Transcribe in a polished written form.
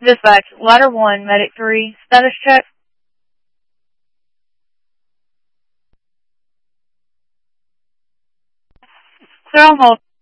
Dispatch, Ladder 1, Medic 3, status check. Sir, on hold.